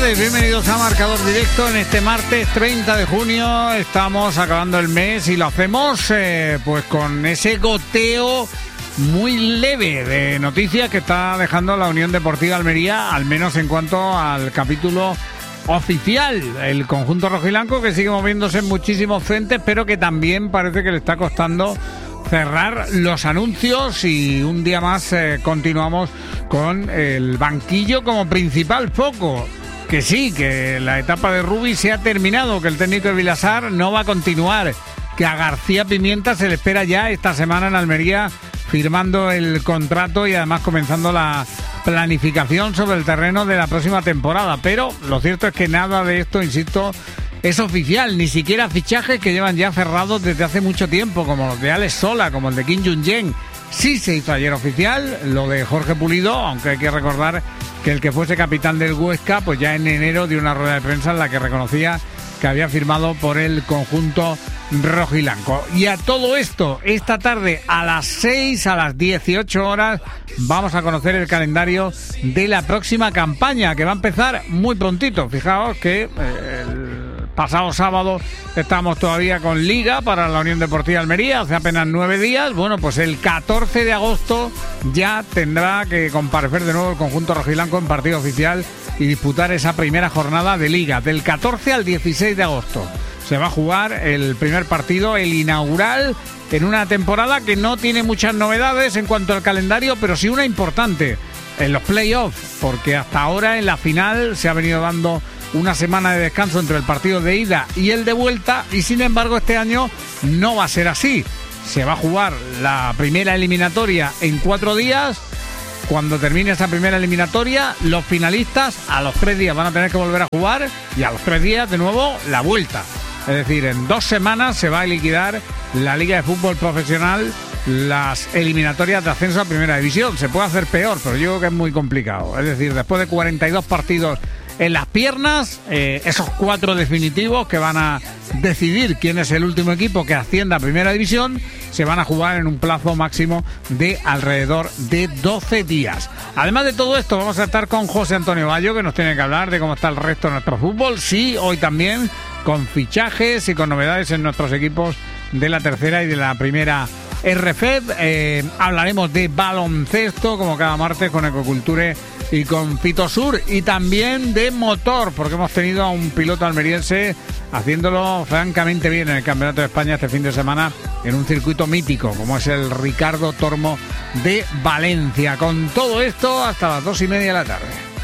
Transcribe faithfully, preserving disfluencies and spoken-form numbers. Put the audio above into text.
tardes, bienvenidos a Marcador Directo en este martes treinta de junio. Estamos acabando el mes y lo hacemos eh, pues con ese goteo muy leve de noticias que está dejando la Unión Deportiva Almería, al menos en cuanto al capítulo oficial. El conjunto rojiblanco que sigue moviéndose en muchísimos frentes, pero que también parece que le está costando cerrar los anuncios, y un día más eh, continuamos con el banquillo como principal foco. Que sí, que la etapa de Rubi se ha terminado, que el técnico de Vilasar no va a continuar, que a García Pimienta se le espera ya esta semana en Almería firmando el contrato y además comenzando la planificación sobre el terreno de la próxima temporada. Pero lo cierto es que nada de esto, insisto, es oficial, ni siquiera fichajes que llevan ya cerrados desde hace mucho tiempo, como los de Alex Sola, como el de Kim Jung-jen. Sí se hizo ayer oficial lo de Jorge Pulido, aunque hay que recordar que el que fuese capitán del Huesca, pues ya en enero dio una rueda de prensa en la que reconocía que había firmado por el conjunto rojiblanco. Y a todo esto, esta tarde a las seis, a las dieciocho horas, vamos a conocer el calendario de la próxima campaña, que va a empezar muy prontito. Fijaos que eh, el pasado sábado estamos todavía con Liga para la Unión Deportiva Almería, hace apenas nueve días. Bueno, pues el catorce de agosto ya tendrá que comparecer de nuevo el conjunto rojiblanco en partido oficial y disputar esa primera jornada de Liga. Del catorce al dieciséis de agosto se va a jugar el primer partido, el inaugural, en una temporada que no tiene muchas novedades en cuanto al calendario, pero sí una importante en los playoffs, porque hasta ahora en la final se ha venido dando una semana de descanso entre el partido de ida y el de vuelta, y sin embargo este año no va a ser así. Se va a jugar la primera eliminatoria en cuatro días. Cuando termine esa primera eliminatoria, los finalistas a los tres días van a tener que volver a jugar, y a los tres días de nuevo la vuelta. Es decir, en dos semanas se va a liquidar la Liga de Fútbol Profesional, las eliminatorias de ascenso a Primera División. Se puede hacer peor, pero yo creo que es muy complicado. Es decir, después de cuarenta y dos partidos en las piernas, eh, esos cuatro definitivos que van a decidir quién es el último equipo que ascienda a Primera División, se van a jugar en un plazo máximo de alrededor de doce días. Además de todo esto, vamos a estar con José Antonio Bayo, que nos tiene que hablar de cómo está el resto de nuestro fútbol. Sí, hoy también con fichajes y con novedades en nuestros equipos de la tercera y de la primera R F E D. Eh, hablaremos de baloncesto, como cada martes, con Ecoculture y con Fitosur, y también de motor, porque hemos tenido a un piloto almeriense haciéndolo francamente bien en el Campeonato de España este fin de semana en un circuito mítico como es el Ricardo Tormo de Valencia. Con todo esto hasta las dos y media de la tarde.